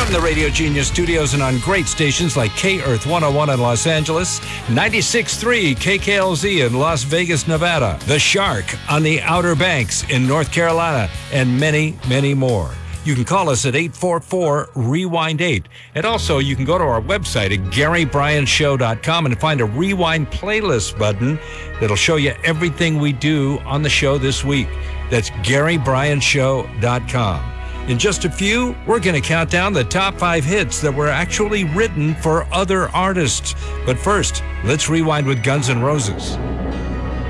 From the Radio Genius studios and on great stations like K-Earth 101 in Los Angeles, 96.3 KKLZ in Las Vegas, Nevada, The Shark on the Outer Banks in North Carolina, and many, many more. You can call us at 844-REWIND-8. And also, you can go to our website at GaryBryantShow.com and find a Rewind playlist button that'll show you everything we do on the show this week. That's GaryBryantShow.com. In just a few, we're going to count down the top 5 hits that were actually written for other artists. But first, let's rewind with Guns N' Roses.